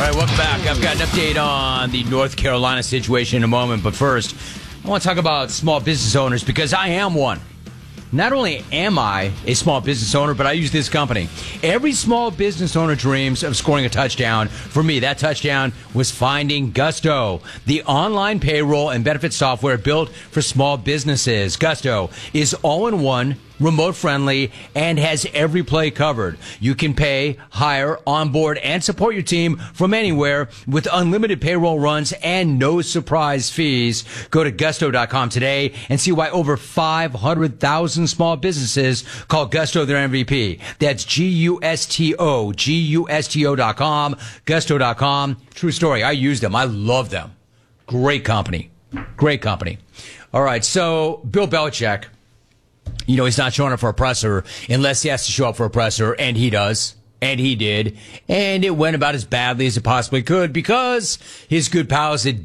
right, welcome back. I've got an update on the North Carolina situation in a moment, but first, I want to talk about small business owners because I am one. Not only am I a small business owner, but I use this company. Every small business owner dreams of scoring a touchdown. For me, that touchdown was finding Gusto, the online payroll and benefit software built for small businesses. Gusto is all-in-one, remote-friendly, and has every play covered. You can pay, hire, onboard, and support your team from anywhere with unlimited payroll runs and no surprise fees. Go to gusto.com today and see why over 500,000 small businesses call Gusto their MVP. That's Gusto, Gusto.com, Gusto.com. True story. I use them. I love them. Great company. Great company. All right. So Bill Belichick, you know, he's not showing up for a presser unless he has to show up for a presser, and he does. And he did. And it went about as badly as it possibly could because his good pals at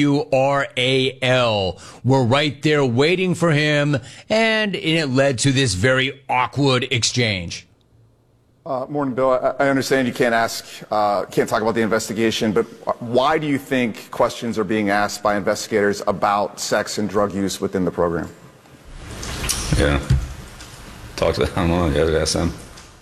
WRAL were right there waiting for him, and it led to this very awkward exchange. Morning, Bill. I understand you can't talk about the investigation, but why do you think questions are being asked by investigators about sex and drug use within the program? Yeah. Talk to them. I don't know. You have to ask them.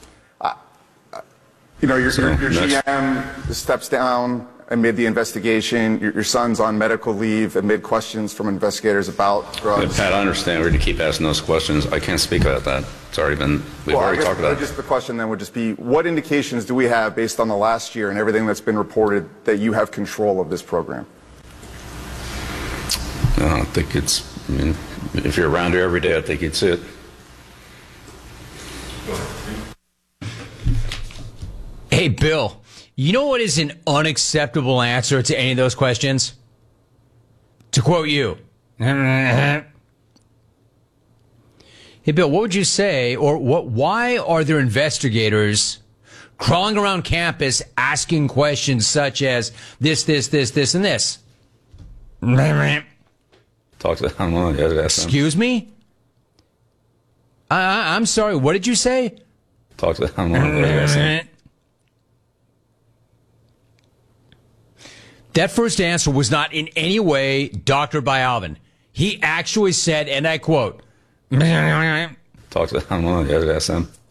You know, your GM steps down amid the investigation. Your son's on medical leave amid questions from investigators about drugs. Pat, I understand. We're going to keep asking those questions. I can't speak about that. It's already been, we've already talked about it. Just the question then would just be, what indications do we have based on the last year and everything that's been reported that you have control of this program? I think it's, I mean, if you're around here every day, I think you'd see it. Hey, Bill, you know what is an unacceptable answer to any of those questions? To quote you. Hey, Bill, what would you say, or why are there investigators crawling around campus asking questions such as this, and this? Talk to them. I don't know. You have to ask them. Excuse me? I'm sorry, what did you say? Talk to them. I don't know. You have to ask them. That first answer was not in any way doctored by Alvin. He actually said, and I quote, Talk to them. I don't know. You have to ask them.